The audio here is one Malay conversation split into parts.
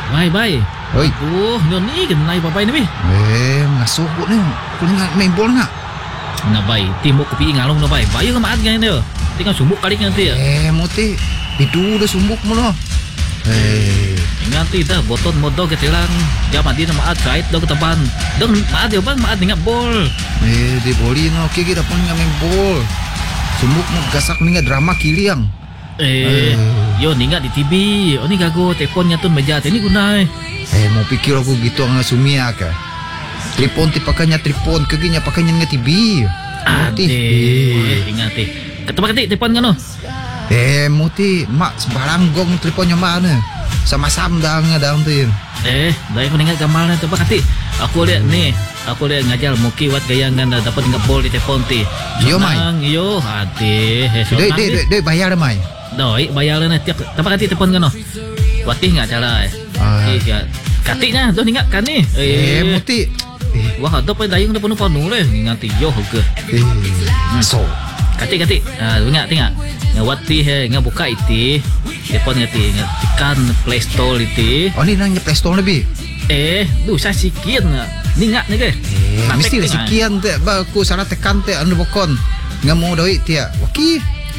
Bay. Oi. Ni kenai babai ni. Ngasuh ko ni. Kau nak main bola nak? Na bay, timuk kopi ngalong na bay. Bayo ka maat ganyan dia. Tinggal sumbuk kali nanti ya. Muti. Itu dah sumbuk mo no. Nanti dah boton modal ke tilang. Jaman di na maat kait daw ketaban. Dong maat dia bang maat ningat bol. Di boli no kiki dapat nga main bol. Sumbuk mo gasak ningat drama kiliang. Yo ningat di TV. Oh ni gago teleponnya tu meja ni gunai. Mau pikir aku gitu ang sumia ka. Tripon ti pakanya tripon kaginya pakanya nga TV. Ingat ti. Ketebak ti telepon kan no. Muti mak sebaranggong teleponnya mana? Sama-sama daang tu. Dah aku ingat gambarnya tebak ti. Aku lihat ni. Aku lihat ngajar muki wat gayangan dapat ingat bol di telepon ti. Yo mai. Yo hati. Dek bayar mai. Doi bayar na tiap tebak ti telepon kan no. Watih enggak cara. Katiknya tu ingat kan ni. Muti. Wah, tu pa dayung dah penuh-penuh leh. Ngati yo ke. So. Katik. Ingat. Ngawati ngabuka iti. Telepon ngati ngatikan Play Store iti. Oh ni nang Play Store lebih. Saya sikit ningat ni ke. Mesti sekian te aku sana tekan te anu bokon. Ngamu doi tia. Waki.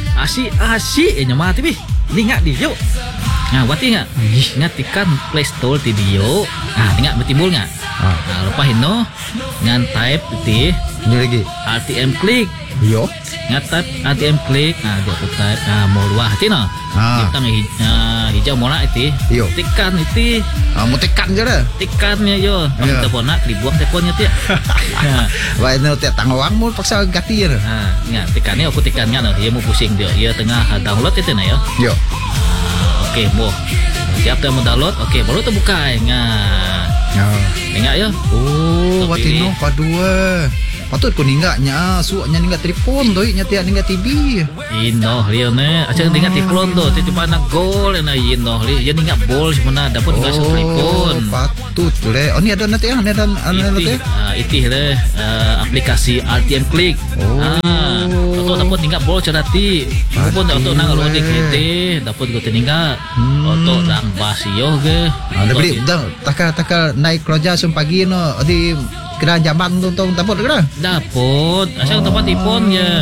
Asi nyama ti bi. Ningat di yo. Wati enggak? Ngatikan Play Store ti dio. Ingat betimbul enggak? Lepas no ngan type iti. Ini lagi. RTM klik. Yo. Ngat-type RTM klik. Dia type mau luah ti no. Kita hijau mola iti. Yo. Tekan iti. Mau tekan je dah. Tekannya yo. Telepon nak dibuang teleponnya ti. Wah ini tiap tangawang mau paksa ganti je. Ingat tekannya aku tekannya no. Dia mau pusing dia. Dia tengah download itu na yo. Yo. Okey, mau. Siap dah mau download. Okey, baru tu buka. Ingat ya. Wati no padua. Patut ko ninggaknya, suaknya ninggak telefon doi nya tiak ninggak TV. Ino dia ne, aja ninggak telefon tu, tiba-tiba nak gol na ino dia ninggak bol sebenarnya dapat ninggak telefon. Patut le. Oh ni ada nanti ada nanti. Itih le aplikasi RTM Klik. Atau dapat ninggak bol cerati. Pun atau nang loading kita dapat go ninggak. Atau nang basio ke. Ada beli dah takal naik kerja pagi no di kena jaman tuntung dapat ke? Dapat. Asal tempat telefon je.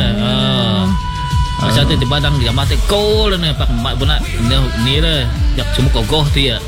Asal tu di badang dia mati call ni pak mak bunak ni le. Jak semua kogoh tu ya.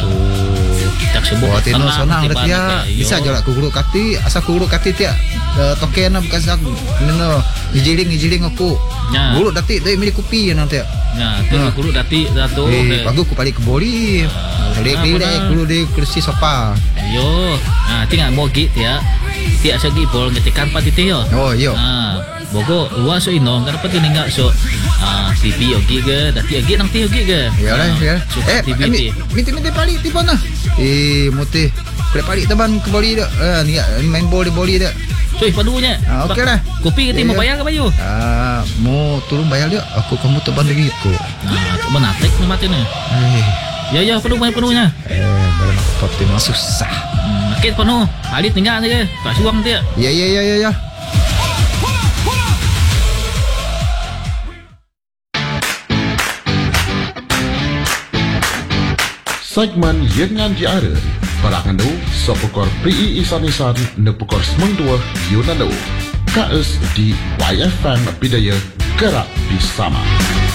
Jak semua. Tino sonang dia bisa je lah guru kati, asal guru kati dia token na bukan sak no ijiling aku. Guru dati dari milik kopi nanti. Tu guru dati datu. Bagus aku balik ke boli. Lek guru di kursi sofa. Yo. Tinggal mogi dia. Tiak segi bol ngetikan pati yo. Oh yo. Bogo luas so ino kan pati ninggak so TV yogi ke dati yogi nang ti yogi ke. Iyalah ya. TV miti pali ti bona. Muti. Pali teban ke boli dak. Ni main bol di boli dak. Cuy padunya. Okeylah. Kopi kita mau bayar ke bayu? Mau turun bayar dia. Aku kamu teban lagi ko. Coba natek ni mati ni. Ya penuhnya. Barang pati susah. Makin penuh. Alit tinggal saja. Tak suang dia. Ya. Segmen Yengan Diara Parangandu Sopukor PI Isan-Isan Nepukor Semengdua Yunandu KS di YFM Bidaya Gerak Bersama.